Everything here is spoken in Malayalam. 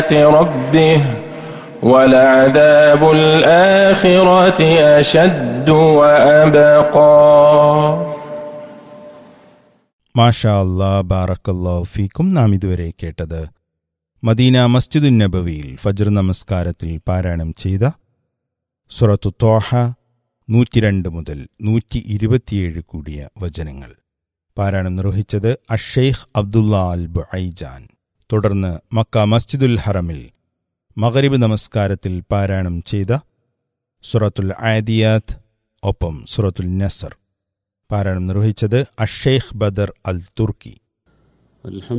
ربه ولعذاب الآخرة أشد وأبقى. മാഷാ അല്ലാ, ബാറക്കല്ലാഹു ഫീക്കും. നാം ഇതുവരെ കേട്ടത് മദീന മസ്ജിദുൻ നബവിയിൽ ഫജ്ർ നമസ്കാരത്തിൽ പാരായണം ചെയ്ത സൂറത്തു ത്വാഹ 102 മുതൽ 127 കൂടിയ വചനങ്ങൾ. പാരായണം നിർവഹിച്ചത് അഷ്ഷെയ്ഖ് അബ്ദുള്ള അൽ ബുഐജാൻ. തുടർന്ന് മക്ക മസ്ജിദുൽ ഹറമിൽ മഗ്രിബ് നമസ്കാരത്തിൽ പാരായണം ചെയ്ത സൂറത്തുൽ ആദിയാത്ത് ഒപ്പം സൂറത്തുൽ നസർ. പാരായണം നിർവഹിച്ചത് അഷ്ഷെയ്ഖ് ബദർ അൽ തുർക്കി.